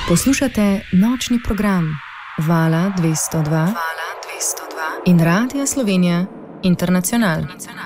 Poslušate nočni program Vala 202 in Radia Slovenija Internacional.